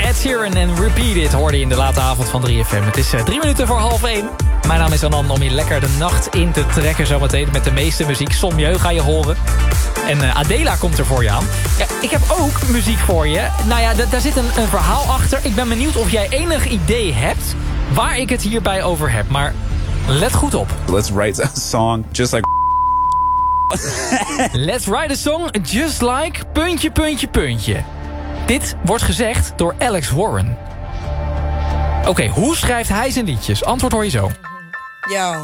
Ed Sheeran en Repeat It hoorde je in de late avond van 3FM. Het is 3 minuten voor 12:30. Mijn naam is Anan, om je lekker de nacht in te trekken zometeen met de meeste muziek. Sommieu ga je horen. En Adela komt er voor je aan. Ja, ik heb ook muziek voor je. Nou ja, daar zit een verhaal achter. Ik ben benieuwd of jij enig idee hebt waar ik het hierbij over heb. Maar let goed op. Let's write a song just like... Let's write a song just like... puntje, puntje, puntje. Dit wordt gezegd door Alex Warren. Oké, hoe schrijft hij zijn liedjes? Antwoord hoor je zo. Yo.